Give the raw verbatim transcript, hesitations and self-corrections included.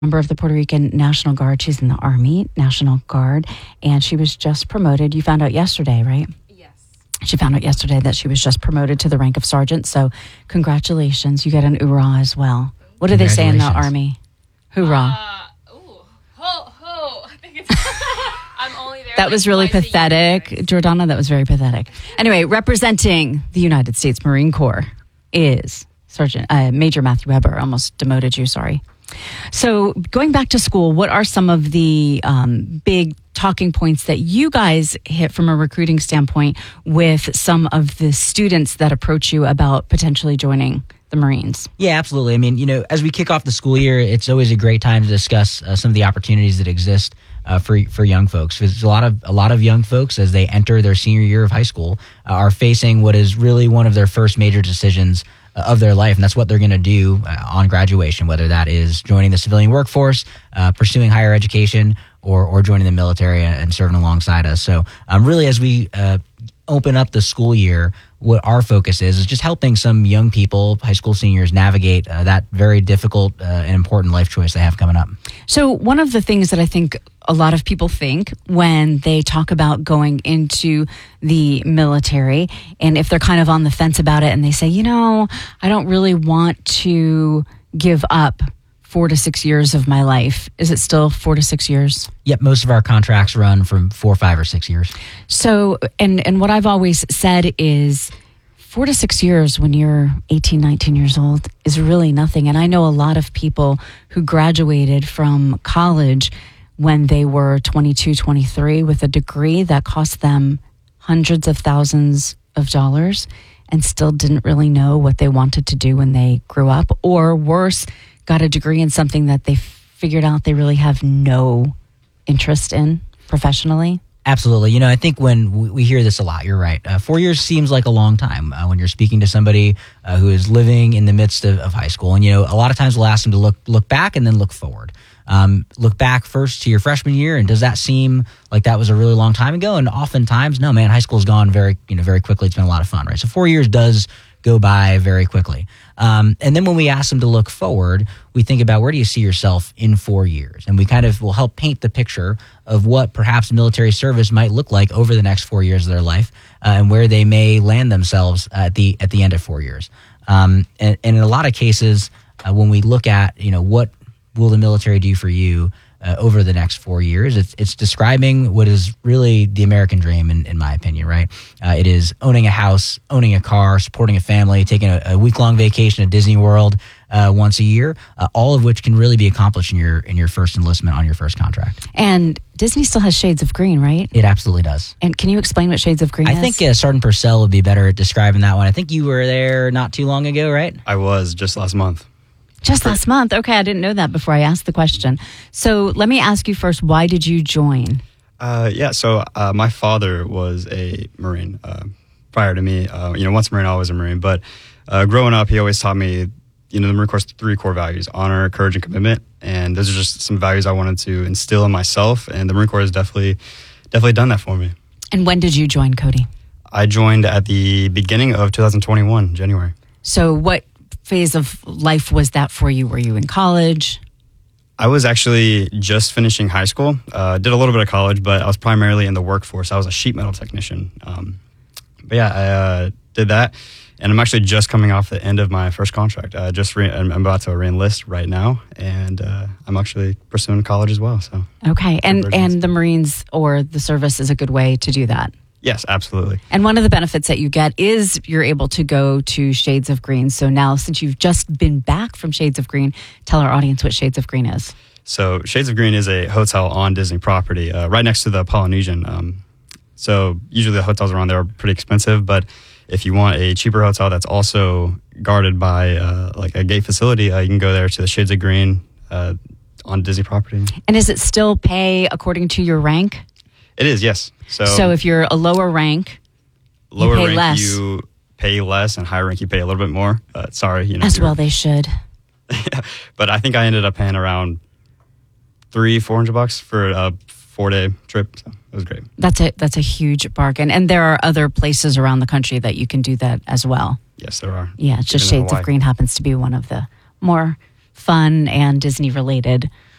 member of the Puerto Rican National Guard. She's in the Army National Guard, and she was just promoted. You found out yesterday, right? Yes. She found out yesterday that she was just promoted to the rank of sergeant. So congratulations. You get an hoorah as well. What do they say in the Army? Hoorah. Uh, ooh, ho, ho. I think it's, I'm only there. That like was really twice a pathetic. year. Jordana, that was very pathetic. Anyway, representing the United States Marine Corps is Sergeant uh, Major Matthew Weber. Almost demoted you, sorry. So going back to school, what are some of the um, big talking points that you guys hit from a recruiting standpoint with some of the students that approach you about potentially joining the Marines? Yeah, absolutely. I mean, you know, as we kick off the school year, it's always a great time to discuss uh, some of the opportunities that exist uh, for for young folks. Because a lot of a lot of young folks, as they enter their senior year of high school, uh, are facing what is really one of their first major decisions of their life, and that's what they're going to do uh, on graduation, whether that is joining the civilian workforce, uh, pursuing higher education, or or joining the military and serving alongside us. So um, really, as we uh, open up the school year, what our focus is is just helping some young people, high school seniors, navigate uh, that very difficult uh, and important life choice they have coming up. So one of the things that I think a lot of people think when they talk about going into the military, and if they're kind of on the fence about it and they say, you know, I don't really want to give up four to six years of my life. Is it still four to six years? Yep, most of our contracts run from four, five, or six years. So, and, and what I've always said is four to six years when you're eighteen, nineteen years old is really nothing. And I know a lot of people who graduated from college when they were twenty-two, twenty-three with a degree that cost them hundreds of thousands of dollars and still didn't really know what they wanted to do when they grew up, or worse, got a degree in something that they figured out they really have no interest in professionally. Absolutely. You know, I think when we, we hear this a lot, you're right. Uh, four years seems like a long time uh, when you're speaking to somebody uh, who is living in the midst of, of high school. And, you know, a lot of times we'll ask them to look look back and then look forward. Um, look back first to your freshman year, and does that seem like that was a really long time ago? And oftentimes, no, man, high school's gone very, you know, very quickly. It's been a lot of fun, right? So four years does go by very quickly. Um, and then when we ask them to look forward, we think about where do you see yourself in four years? And we kind of will help paint the picture of what perhaps military service might look like over the next four years of their life, uh, and where they may land themselves at the at the end of four years. Um, and, and in a lot of cases, uh, when we look at, you know, what will the military do for you uh, over the next four years, it's it's describing what is really the American dream, in, in my opinion, right? Uh, it is owning a house, owning a car, supporting a family, taking a, a week-long vacation at Disney World uh, once a year, uh, all of which can really be accomplished in your in your first enlistment on your first contract. And Disney still has Shades of Green, right? It absolutely does. And can you explain what Shades of Green I is? think uh, Sergeant Purcell would be better at describing that one. I think you were there not too long ago, right? I was, just last month. Just last month. Okay, I didn't know that before I asked the question. So let me ask you first, why did you join? Uh, yeah, so uh, my father was a Marine uh, prior to me. Uh, you know, once a Marine, always a Marine. But uh, growing up, he always taught me, you know, the Marine Corps' three core values: honor, courage, and commitment. And those are just some values I wanted to instill in myself. And the Marine Corps has definitely, definitely done that for me. And when did you join, Cody? I joined at the beginning of two thousand twenty-one, January. So what phase of life was that for you? Were you in college? I was actually just finishing high school. Uh, did a little bit of college, but I was primarily in the workforce. I was a sheet metal technician. Um, but yeah, I uh, did that, and I'm actually just coming off the end of my first contract. Uh, just re- I'm about to re-enlist right now, and uh, I'm actually pursuing college as well. So okay, and and the Marines or the service is a good way to do that. Yes, absolutely. And one of the benefits that you get is you're able to go to Shades of Green. So now, since you've just been back from Shades of Green, tell our audience what Shades of Green is. So Shades of Green is a hotel on Disney property, uh, right next to the Polynesian. Um, so usually the hotels around there are pretty expensive, but if you want a cheaper hotel that's also guarded by uh, like a gate facility, uh, you can go there to the Shades of Green uh, on Disney property. And is it still pay according to your rank? It is, yes. So, so if you're a lower rank, lower you pay rank less. you pay less, and higher rank you pay a little bit more. Uh, sorry, you know. As well, they should. But I think I ended up paying around three, four hundred bucks for a four day trip. So it was great. That's a that's a huge bargain, and there are other places around the country that you can do that as well. Yes, there are. Yeah, it's just Even in Shades of Hawaii. Green happens to be one of the more fun and Disney related